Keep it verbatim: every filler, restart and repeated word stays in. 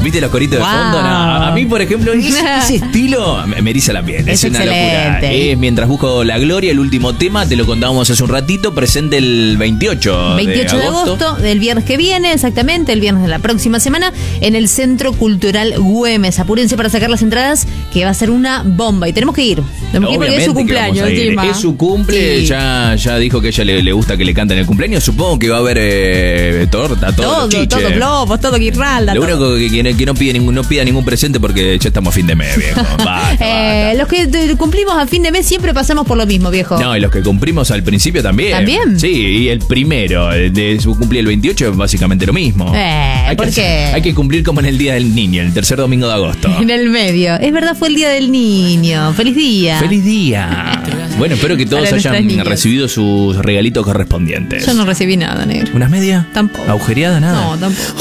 ¿Viste los coritos Wow. de fondo? No, a mí, por ejemplo, ese, ese estilo me, me eriza la piel. Es, Es una excelente. locura. Es Mientras busco la gloria, el último tema, te lo contábamos hace un ratito, presente el veintiocho, veintiocho de agosto, del viernes que viene, exactamente, el viernes de la próxima semana, en el Centro Cultural Güemes. Apúrense para sacar las entradas, que va a ser una bomba. Y tenemos que ir. Tenemos que ir porque es su Obviamente que vamos cumpleaños a ir. encima. Es su cumple, Sí. ya, ya dijo que a ella le, le gusta que le canten el cumpleaños. Supongo que va a haber eh, torta, todo, Todo, chiche. todo globos, todo guirnalda. Lo todo. único que, que no, que no pide ningún, no pida ningún presente porque ya estamos a fin de mes, viejo. Basta, Eh, basta. los que t- cumplimos a fin de mes siempre pasamos por lo mismo, viejo. No, y los que cumplimos al principio también. ¿También? Sí, y el primero el de su cumplir el veintiocho es básicamente lo mismo. Eh, hay ¿por que, qué? Hay que cumplir como en el Día del Niño, el tercer domingo de agosto. En el medio. Es verdad, fue el Día del Niño. ¡Feliz día! ¡Feliz día! Bueno, espero que todos Para nuestras hayan niñas. recibido sus regalitos correspondientes. Yo no recibí nada, negro. ¿Unas medias? Tampoco. ¿Agujereada? Nada. No, tampoco.